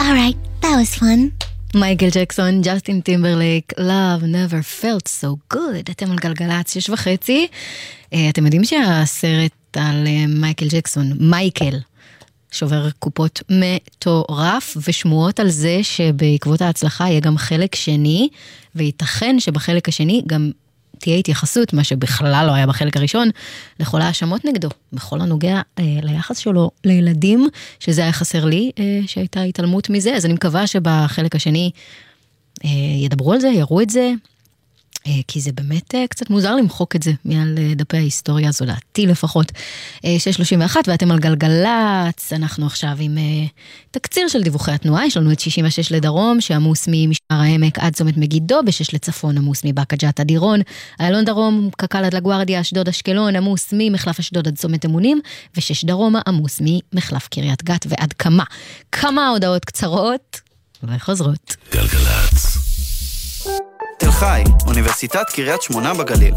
All right, that was fun. מייקל ג'קסון, ג'סטין טימברלייק, Love never felt so good. אתם על גלגלצ 6:30. אתם יודעים שהסרט על מייקל ג'קסון, מייקל, שובר קופות מטורף, ושמועות על זה שבעקבות ההצלחה יהיה גם חלק שני, וייתכן שבחלק השני גם תהיה התייחסות, מה שבכלל לא היה בחלק הראשון, לכל האשמות נגדו, בכל הנוגע ליחס שלו לילדים, שזה היה חסר לי, שהייתה התעלמות מזה, אז אני מקווה שבחלק השני ידברו על זה, יראו את זה, כי זה באמת קצת מוזר למחוק את זה מעל דפי ההיסטוריה הזו, דעתי לפחות. 6:31 ואתם על גלגלץ, אנחנו עכשיו עם תקציר של דיווחי התנועה, יש לנו את 66 לדרום, שעמוס ממשמר העמק עד צומת מגידו, ב6 לצפון עמוס מבאקה ג'ת עד עירון, איילון דרום, קקל עד לגוארדיה, אשדוד אשקלון, עמוס ממחלף אשדוד עד צומת אמונים, ו6 דרומה עמוס ממחלף קריית גת ועד כמה הודעות קצרות וחוזרות. גלגלץ. תל חי, אוניברסיטת קריית שמונה בגליל.